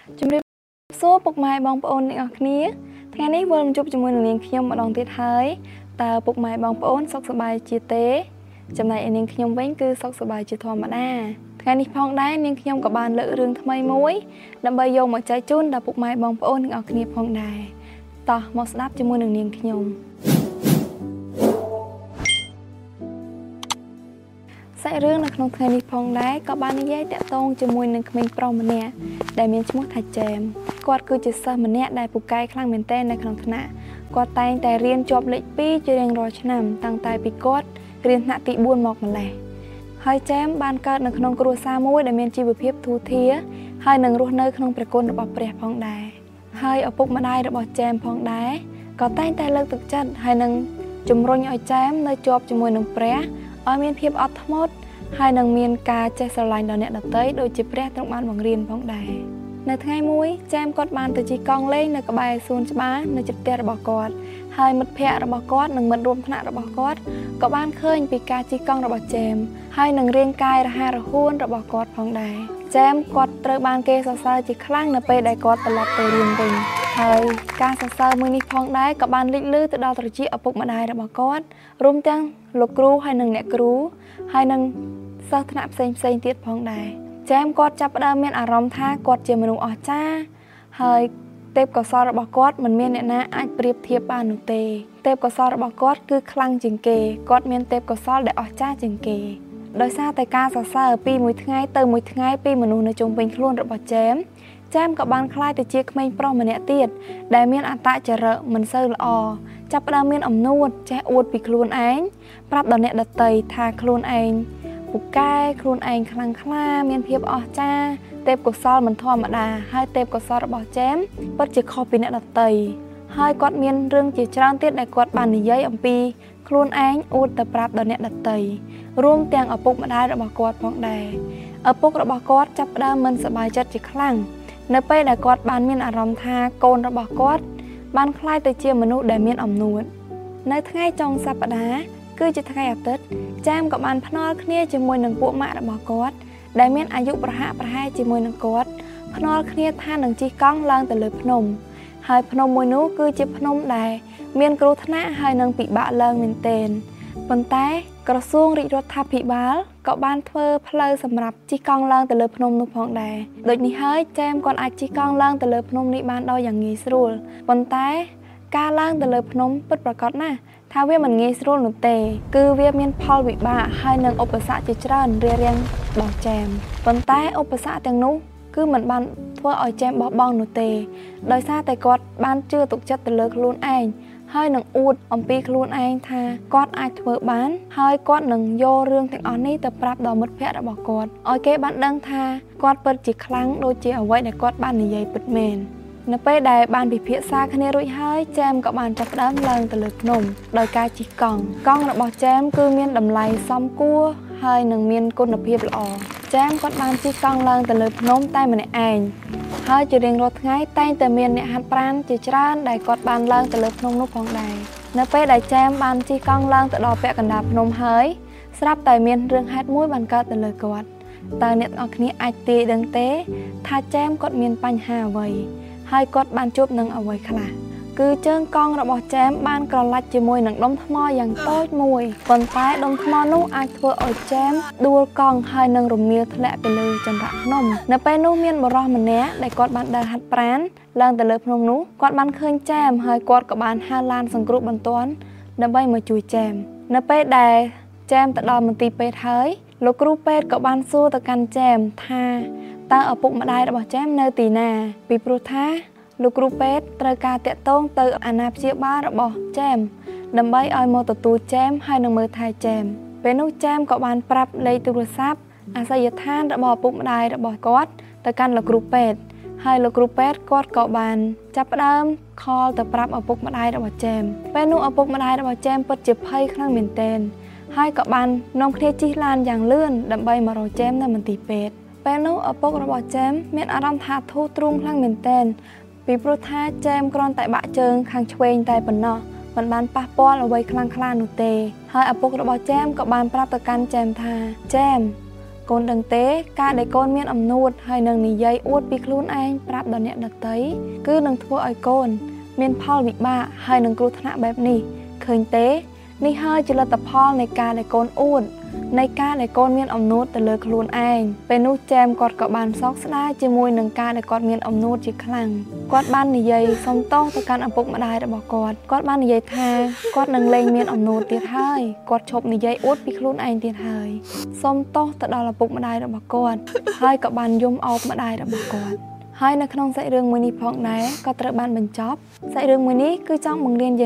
ជំរាបសួរពុកម៉ែបងប្អូនទាំងអស់គ្នាថ្ងៃនេះវិលមកជួបជាមួយនឹងនាងខ្ញុំម្ដងទៀតហើយតើពុកម៉ែបងប្អូនសុខសប្បាយជាទេចំណែកឯនាងខ្ញុំវិញគឺសុខសប្បាយជាធម្មតាថ្ងៃនេះផងដែរនាងខ្ញុំក៏បានលើករឿងថ្មីមួយដើម្បីយកមកចែកជូនដល់ពុកម៉ែបងប្អូនទាំងអស់គ្នាផងដែរតោះមកស្ដាប់ជាមួយនឹងនាងខ្ញុំសាច់រឿងនៅក្នុងថ្ងៃនេះផងដែរក៏បាននិយាយតាក់ទងជាមួយនឹងក្មេងប្រុសម្នាក់ដែលមានឈ្មោះថាចែមគាត់គឺជាសិស្សម្នាក់ដែលពូកែខ្លាំងមែនទែននៅក្នុងថ្នាក់គាត់តែងតែរៀនជាប់លេខ2ជារៀងរាល់ឆ្នាំតាំងតែពីគាត់រៀនថ្នាក់ទី4មកម្លេះហើយចែមបានកើតនៅក្នុងគ្រួសារមួយដែលមានជីវភាពធូរធារហើយនឹងរស់នៅក្នុងព្រះគុណរបស់ព្រះផងដែរហើយឪពុកម្ដាយរបស់ចែមផងដែរក៏តែងតែលើកទឹកចិត្តហើយនឹងជំរុញឲ្យចែមនៅជាប់ជាមួយនឹងព្រះឲ្យមានភាពអត់ធ្មត់ហើយនឹងមានការចេះស្រឡាញ់ដល់អ្នកដទៃដូចជាព្រះទ្រង់បានបង្រៀនផងដែរនៅថ្ងៃមួយចែមគាត់បានទៅជិះកង់លេងនៅក្បែរសួនច្បារនៅជិតផ្ទះរបស់គាត់ហើយមិត្តភ័ក្តិរបស់គាត់និងមិត្តរួមថ្នាក់របស់គាត់ក៏បានឃើញពីការជិះកង់របស់ចែមហើយនឹងរាងកាយរហ័សរហួនរបស់គាត់ផងដែរចែមគាត់ត្រូវបានគេសរសើរជាខ្លាំងនៅពេលដែលគាត់ត្រឡប់ទៅរៀនវិញហើយការសរសើរមួយនេះផងដែរក៏បានលេចលឺទៅដល់ត្រចៀកឪពុកម្ដាយរបស់គាត់រួមទាំងលោកគ្រូហើយនិងអ្នកគ្រូហើយនិងសិស្សថ្នាក់ផ្សេងទៀតផងដែរចែមគាត់ចាប់ផ្ដើមមានអារម្មណ៍ថាគាត់ជាមនុស្សអស្ចារ្យហើយទេពកោសល្យរបស់គាត់មិនមានអ្នកណាអាចប្រៀបធៀបបាននោះទេទេពកោសល្យរបស់គាត់គឺខ្លាំងជាងគេគាត់មានទេពកោសល្យដែលអស្ចារ្យជាងគេដោយសារតែការសរសើរពីមួយថ្ងៃទៅមួយថ្ងៃពីមនុស្សនៅជុំវិញខ្លួនរបស់ចែមក៏បានក្លាយទៅជាក្មេងប្រុសម្នាក់ទៀតដែលមានអត្តចរិតមិនសូវល្អចាប់ផ្ដើមមានអំនួតចេះអួតពីខ្លួនឯងប្រាប់ដល់អ្នកដទៃថាខ្លួនឯងពូកែខ្លួនឯងខ្លាំងក្លាមានភាពអស្ចារ្យទេពកោសល្យមិនធម្មតាហើយទេពកោសល្យរបស់ចែមពិតជាខុសពីអ្នកដទៃហើយគាត់មានរឿងជាច្រើនទៀតដែលគាត់បាននិយាយអំពីខ្លួនឯងអួតទៅប្រាប់ដល់អ្នកដទៃរួមទាំងឪពុកម្ដាយរបស់គាត់ផងដែរឪពុករបស់គាត់ចាប់ផ្ដើមមិនសប្បាយចិត្តជាខ្លាំងនៅពេលដែលគាត់បានមានអារម្មណ៍ថាកូនរបស់គាត់បានក្លាយទៅជាមនុស្សដែលមានអំនួតនៅថ្ងៃចុងសប្ដាហ៍គឺជាថ្ងៃអាទិត្យចែមក៏បានភ្នាល់គ្នាជាមួយនឹងពួកម៉ាក់របស់គាត់ដែលមានអាយុប្រហាក់ប្រហែលជាមួយនឹងគាត់ភ្នាល់គ្នាថានឹងជិះកង់ឡើងទៅលើភ្នំហើយភ្នំមួយនោះគឺជាភ្នំដែលមានគ្រោះថ្នាក់ហើយនឹងពិបាកឡើងមែនទែនប៉ុន្តែក្រសួងរាជរដ្ឋាភិបាលក៏បានធ្វើផ្លូវសម្រាប់ជិះកង់ឡើងទៅលើភ្នំនោះផងដែរដូចនេះហើយចែមគាត់អាចជិះកង់ឡើងទៅលើភ្នំនេះបានដោយយ៉ាងងាយស្រួលប៉ុន្តែការឡើងទៅលើភ្នំពិតប្រាកដណាស់ថាវាមិនងាយស្រួលនោះទេគឺវាមានផលវិបាកហើយនឹងឧបសគ្គជាច្រើនរារាំងដល់ចែមប៉ុន្តែឧបសគ្គទាំងនោះគឺមិនបានធ្វើឲ្យចែមបោះបង់នោះទេដោយសារតែគាត់បានជឿទុកចិត្តទៅលើខ្លួនឯងហើយនឹងអួតអំពីខ្លួនឯងថាគាត់អាចធ្វើបានហើយគាត់នឹងយករឿងទាំងអស់នេះទៅប្រាប់ដល់មិត្តភ័ក្តិរបស់គាត់ឲ្យគេបានដឹងថាគាត់ពិតជាខ្លាំងដូចជាអ្វីដែលគាត់បាននិយាយពិតមែននៅពេលដែលបានពិភាក្សាគ្នារួចហើយចែមក៏បានចាប់ផ្ដើមឡើងទៅលើភ្នំដោយការជិះកង់របស់ចែមគឺមានតម្លៃសមគួរហើយនឹងមានគុណភាពល្អចែមគាត់បានជិះកង់ឡើងទៅលើភ្នំតែម្នាក់ឯងហើយជារៀងរាល់ថ្ងៃតែងតែមានអ្នកហាត់ប្រាណជាច្រើនដែលគាត់បានឡើងទៅលើភ្នំនោះផងដែរនៅពេលដែលចែមបានជិះកង់ឡើងទៅដល់ពាក់កណ្ដាលភ្នំហើយស្រាប់តែមានរឿងហេតុមួយបានកើតទៅលើគាត់តើអ្នកទាំងអស់គ្នាអាចទាយដឹងទេថាចែមគាត់មានបញ្ហាអ្វីហើយគាត់បានជួបនឹងអ្វីខ្លះគឺជើងកង់របស់ចែមបានក្រឡាច់ជាមួយនឹងដុំថ្មយ៉ាងតូចមួយប៉ុន្តែដុំថ្មនោះអាចធ្វើឲ្យចែមដួលកង់ហើយនឹងរមៀលធ្លាក់ទៅលើចន្ទៈភ្នំនៅពេលនោះមានបុរសម្នាក់ដែលគាត់បានដើរហាត់ប្រាណឡើងទៅលើភ្នំនោះគាត់បានឃើញចែមហើយគាត់ក៏បានហៅឡានសង្គ្រោះបន្ទាន់ដើម្បីមកជួយចែមនៅពេលដែលចែមទៅដល់មន្ទីរពេទ្យហើយលោកគ្រូពេទ្យក៏បានសួរទៅកាន់ចែមថាតើឪពុកម្ដាយរបស់ចែមនៅទីណាពីព្រោះថាលោកគ្រូពេទ្យត្រូវការតាក់ទងទៅអាណាព្យាបាលរបស់ចែមដើម្បីឲ្យមកទទួលចែមហើយនឹងមើលថែចែមពេលនោះចែមក៏បានប្រាប់លេខទូរស័ព្ទអាសយដ្ឋានរបស់ឪពុកម្ដាយរបស់គាត់ទៅកាន់លោកគ្រូពេទ្យហើយលោកគ្រូពេទ្យគាត់ក៏បានចាប់ផ្ដើមខលទៅប្រាប់ឪពុកម្ដាយរបស់ចែមពេលនោះឪពុកម្ដាយរបស់ចែមពិតជាភ័យខ្លាំងមែនទែនហើយក៏បាននាំគ្នាជិះឡានយ៉ាងលឿនដើម្បីមករកចែមនៅមន្ទីរពេទ្យពេលនោះឪពុករបស់ចែមមានអារម្មណ៍ថាធូរទ្រូងខ្លាំងមែនទែនពីព្រោះថាចែមគ្រាន់តែបាក់ជើងខាងឆ្វេងតែប៉ុណ្ណោះមិនបានប៉ះពាល់អ្វីខ្លាំងក្លានោះទេហើយឪពុករបស់ចែមក៏បានប្រាប់ទៅកាន់ចែមថាចែមកូនដឹងទេការដែលកូនមានអំនួតហើយនឹងនិយាយអួតពីខ្លួនឯងប្រាប់ដល់អ្នកដទៃគឺនឹងធ្វើឲ្យកូនមានផលវិបាកហើយនឹងគ្រោះថ្នាក់បែបនេះឃើញទេនេះហើយជាលទ្ធផលនៃការដែលកូនអួតនៃការដែលកូនមានអំនួតទៅលើខ្លួនឯងពេលនោះចែមគាត់ក៏បានសោកស្ដាយជាមួយនឹងការដែលគាត់មានអំនួតជាខ្លាំងគាត់បាននិយាយសុំទោសទៅកាន់ឪពុកម្ដាយរបស់គាត់បាននិយាយថាគាត់នឹងលែងមានអំនួតទៀតហើយគាត់ឈប់និយាយអួតពីខ្លួនឯងទៀតហើយសុំទោសទៅដល់ឪពុកម្ដាយរបស់គាត់ហើយក៏បានយំអោបម្ដាយរបស់គាត់ហើយនៅក្នុងសាច់រឿងមួយនេះផងដែរក៏ត្រូវបានបញ្ចប់សាច់រឿងមួយនេះគឺចង់បង្រៀន